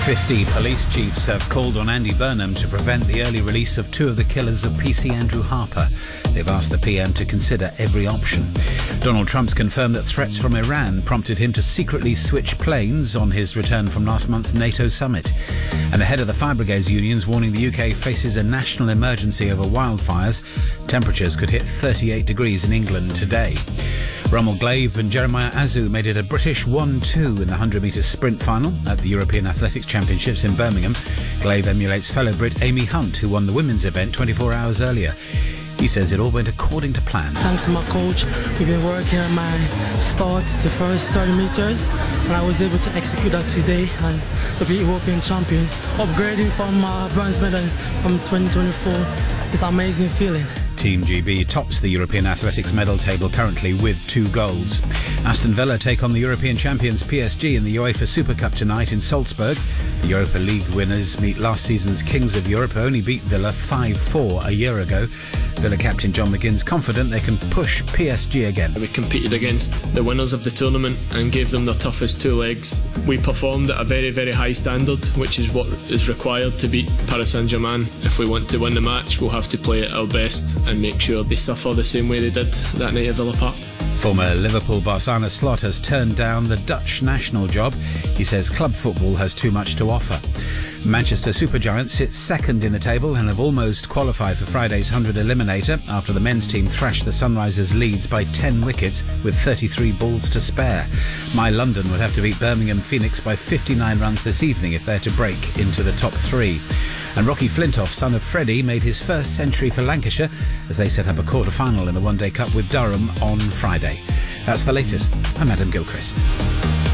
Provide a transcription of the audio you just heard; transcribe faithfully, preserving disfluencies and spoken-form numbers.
fifty police chiefs have called on Andy Burnham to prevent the early release of two of the killers of P C Andrew Harper. They've asked the P M to consider every option. Donald Trump's confirmed that threats from Iran prompted him to secretly switch planes on his return from last month's NATO summit. And the head of the Fire Brigades unions warning the U K faces a national emergency over wildfires. Temperatures could hit thirty-eight degrees in England today. Rommel Glaive and Jeremiah Azu made it a British one two in the one hundred metres sprint final at the European Athletics Championships in Birmingham. Glaive emulates fellow Brit Amy Hunt, who won the women's event twenty-four hours earlier. He says it all went according to plan. Thanks to my coach, we've been working on my start, the first thirty metres, and I was able to execute that today and to be European champion. Upgrading from uh, bronze medal from twenty twenty-four, it's an amazing feeling. Team G B tops the European Athletics medal table currently with two golds. Aston Villa take on the European champions P S G in the UEFA Super Cup tonight in Salzburg. The Europa League winners meet last season's Kings of Europe, who only beat Villa five four a year ago. Villa captain John McGinn's confident they can push P S G again. We competed against the winners of the tournament and gave them their toughest two legs. We performed at a very, very high standard, which is what is required to beat Paris Saint-Germain. If we want to win the match, we'll have to play at our best and make sure they suffer the same way they did that night at Villa Park. Former Liverpool boss Arne Slot has turned down the Dutch national job. He says club football has too much to offer. Manchester Supergiants sit second in the table and have almost qualified for Friday's one hundred eliminator after the men's team thrashed the Sunrisers Leeds by ten wickets with thirty-three balls to spare. My London would have to beat Birmingham Phoenix by fifty-nine runs this evening if they're to break into the top three. And Rocky Flintoff, son of Freddie, made his first century for Lancashire as they set up a quarter-final in the One Day Cup with Durham on Friday. That's the latest. I'm Adam Gilchrist.